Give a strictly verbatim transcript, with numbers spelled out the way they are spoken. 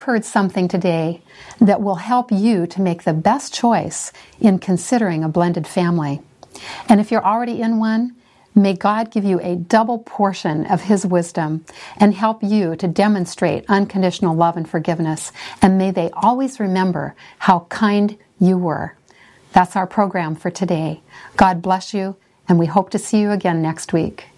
heard something today that will help you to make the best choice in considering a blended family. And if you're already in one, may God give you a double portion of His wisdom and help you to demonstrate unconditional love and forgiveness. And may they always remember how kind you were. That's our program for today. God bless you, and we hope to see you again next week.